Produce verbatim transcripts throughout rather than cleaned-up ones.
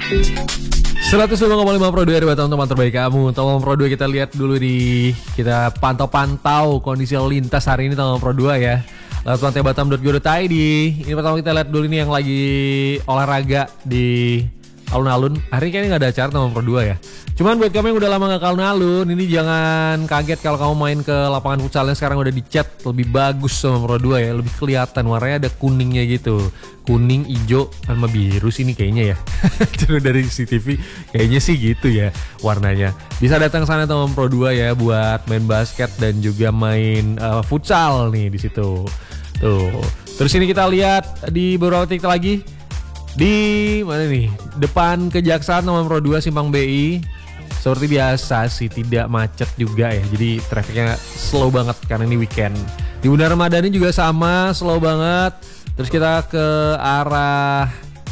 seratus lima koma lima Pro dua dari Batam, teman terbaik kamu. Teman Pro dua, kita lihat dulu di kita pantau-pantau kondisi lalu lintas hari ini teman Pro dua ya. Lewat pantai batam dot go dot i d. Ini pertama kita lihat dulu ini yang lagi olahraga di alun-alun. Hari ini kayaknya nggak ada acara teman Pro dua ya. Cuman buat kamu yang udah lama gak ke alun-alun, ini jangan kaget kalau kamu main ke lapangan futsalnya sekarang udah dicat lebih bagus sama Pro dua ya, lebih kelihatan warnanya ada kuningnya gitu. Kuning, hijau, sama biru sih ini kayaknya ya. Jadi dari C C T V kayaknya sih gitu ya warnanya. Bisa datang sana teman Pro dua ya buat main basket dan juga main uh, futsal nih di situ. Tuh. Terus ini kita lihat di beberapa titik lagi di mana nih? Depan Kejaksaan teman Pro dua Simpang B I. Seperti biasa sih tidak macet juga ya. Jadi trafficnya slow banget karena ini weekend. Di Bunda Ramadhani juga sama, slow banget. Terus kita ke arah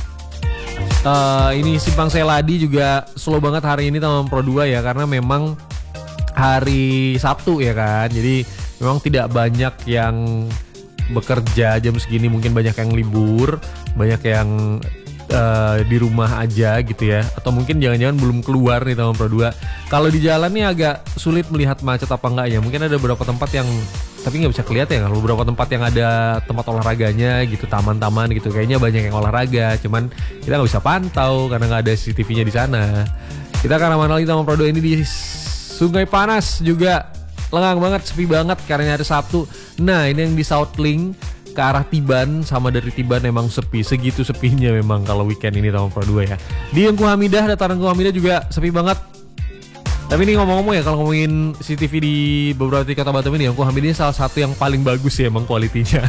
uh, ini Simpang Seladi juga slow banget hari ini teman Pro dua ya, karena memang hari Sabtu ya kan. Jadi memang tidak banyak yang bekerja jam segini, mungkin banyak yang libur, banyak yang uh, di rumah aja gitu ya, atau mungkin jangan-jangan belum keluar nih teman Pro dua. Kalau di jalan nih agak sulit melihat macet apa enggak ya. Mungkin ada beberapa tempat yang tapi nggak bisa kelihatan ya. Kalau beberapa tempat yang ada tempat olahraganya gitu, taman-taman gitu, kayaknya banyak yang olahraga. Cuman kita nggak bisa pantau karena nggak ada C C T V-nya di sana. Kita akan mana lagi teman Pro dua ini di Sungai Panas juga lengang banget, sepi banget karena hari Sabtu. Nah ini yang di South Link ke arah Tiban sama dari Tiban emang sepi, segitu sepinya memang kalau weekend ini teman Pro dua ya. Di Engku Hamidah, dataran Engku Hamidah juga sepi banget. Tapi ini ngomong-ngomong ya, kalau ngomongin C C T V di beberapa titik kota Batam ini, Engku Hamidah ini salah satu yang paling bagus ya emang kualitinya.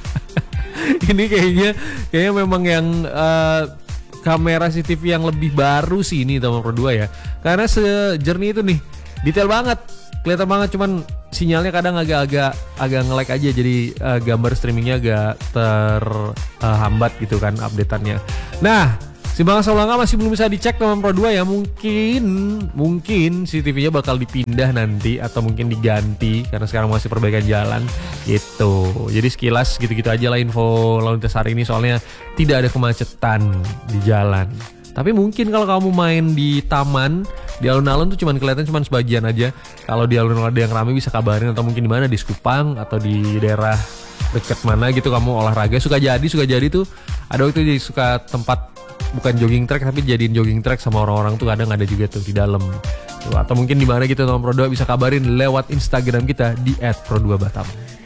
Ini kayaknya kayaknya memang yang uh, kamera C C T V yang lebih baru sih ini teman Pro dua ya. Karena sejernih itu nih, detail banget. Kelihatan banget, cuman sinyalnya kadang agak-agak agak nge-lag aja, jadi uh, gambar streamingnya agak terhambat uh, gitu kan updateannya. Nah, Simbangan Saulangka masih belum bisa dicek teman Pro dua ya. Mungkin mungkin C C T V-nya bakal dipindah nanti atau mungkin diganti karena sekarang masih perbaikan jalan gitu. Jadi sekilas gitu-gitu aja lah info lalu lintas hari ini, soalnya tidak ada kemacetan di jalan. Tapi mungkin kalau kamu main di taman, di alun-alun tuh cuman kelihatan cuman sebagian aja. Kalau di alun-alun ada yang ramai bisa kabarin, atau mungkin di mana di Sekupang atau di daerah dekat mana gitu kamu olahraga. Suka jadi suka jadi tuh ada waktu jadi suka tempat bukan jogging track tapi jadiin jogging track sama orang-orang tuh kadang ada juga tuh di dalam. Tuh, atau mungkin di mana gitu teman Pro dua bisa kabarin lewat Instagram kita di et pro dua batam.